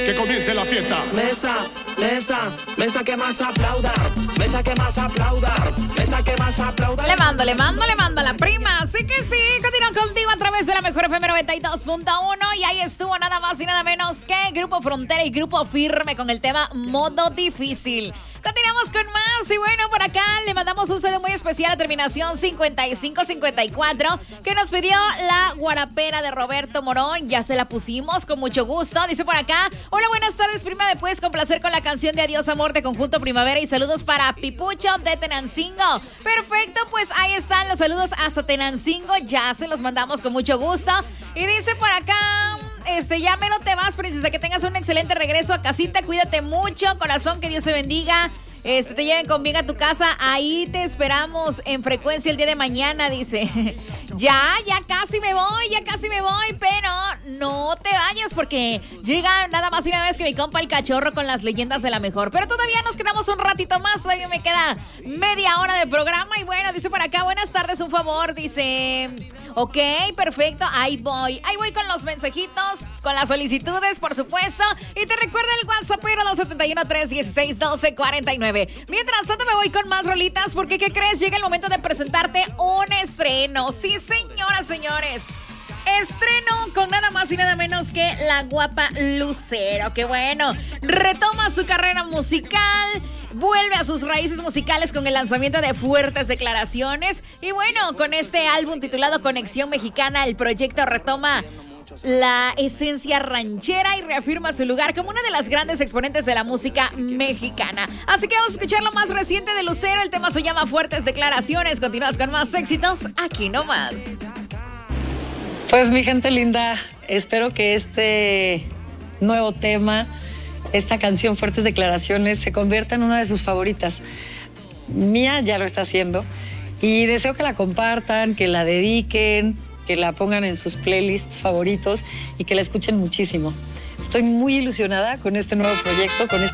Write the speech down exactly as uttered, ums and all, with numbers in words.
Que comience la fiesta. Mesa, mesa, mesa que más aplauda. Mesa que más aplauda. Mesa que más aplauda. Le mando, le mando, le mando a la prima. Así que sí, continúo contigo a través de la mejor F M noventa y dos punto uno. Y ahí estuvo nada más y nada menos que Grupo Frontera y Grupo Firme con el tema Modo Difícil. Continuamos con más y bueno, por acá le mandamos un saludo muy especial a terminación cincuenta y cinco cincuenta y cuatro que nos pidió la guarapera de Roberto Morón. Ya se la pusimos con mucho gusto. Dice por acá, hola, buenas tardes, prima, ¿me puedes complacer con la canción de Adiós Amor de Conjunto Primavera? Y saludos para Pipucho de Tenancingo. Perfecto, pues ahí están los saludos hasta Tenancingo. Ya se los mandamos con mucho gusto. Y dice por acá... Este, ya menos te vas, princesa, que tengas un excelente regreso a casita, cuídate mucho, corazón, que Dios te bendiga, este, te lleven conmigo a tu casa, ahí te esperamos en frecuencia el día de mañana, dice. Ya, ya casi me voy, ya casi me voy, pero no te vayas porque llega nada más y nada más que mi compa el cachorro con las leyendas de la mejor, pero todavía nos quedamos un ratito más, todavía me queda media hora de programa y bueno, dice por acá, buenas tardes, un favor, dice... Ok, perfecto, ahí voy. Ahí voy con los mensajitos, con las solicitudes, por supuesto. Y te recuerda el WhatsApp, pero dos siete uno, tres uno seis, uno dos cuatro nueve. Mientras tanto me voy con más rolitas, porque ¿qué crees? Llega el momento de presentarte un estreno. Sí, señoras, señores. Estreno con nada más y nada menos que la guapa Lucero, que bueno, retoma su carrera musical, vuelve a sus raíces musicales con el lanzamiento de Fuertes Declaraciones y bueno, con este álbum titulado Conexión Mexicana, el proyecto retoma la esencia ranchera y reafirma su lugar como una de las grandes exponentes de la música mexicana. Así que vamos a escuchar lo más reciente de Lucero, el tema se llama Fuertes Declaraciones, continúas con más éxitos aquí nomás. Pues mi gente linda, espero que este nuevo tema, esta canción Fuertes Declaraciones, se convierta en una de sus favoritas. Mía ya lo está haciendo y deseo que la compartan, que la dediquen, que la pongan en sus playlists favoritos y que la escuchen muchísimo. Estoy muy ilusionada con este nuevo proyecto, con este